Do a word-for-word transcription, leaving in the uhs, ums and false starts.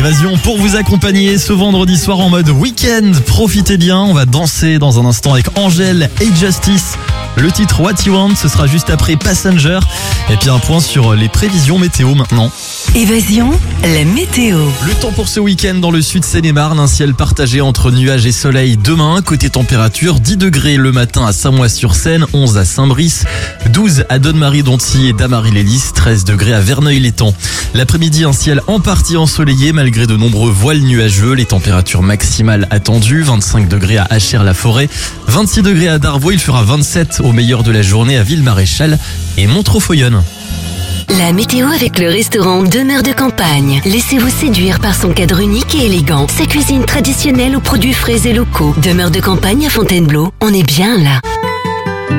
Évasion pour vous accompagner ce vendredi soir en mode week-end. Profitez bien, on va danser dans un instant avec Angèle et Justice. Le titre What You Want, ce sera juste après Passenger. Et puis un point sur les prévisions météo maintenant. Évasion, la météo. Le temps pour ce week-end dans le sud Seine-et-Marne, un ciel partagé entre nuages et soleil demain. Côté température, dix degrés le matin à Samois-sur-Seine, onze à Saint-Brice, douze à Donne-Marie-Dontilly et Damary-les-Lys, treize degrés à Verneuil-l'Étang. L'après-midi, un ciel en partie ensoleillé malgré de nombreux voiles nuageux. Les températures maximales attendues, vingt-cinq degrés à Achères-la-Forêt, vingt-six degrés à Darvaux, il fera vingt-sept au meilleur de la journée à Ville-Maréchal et Montreux-Foyonne. La météo avec le restaurant Demeure de Campagne. Laissez-vous séduire par son cadre unique et élégant. Sa cuisine traditionnelle aux produits frais et locaux. Demeure de Campagne à Fontainebleau, on est bien là.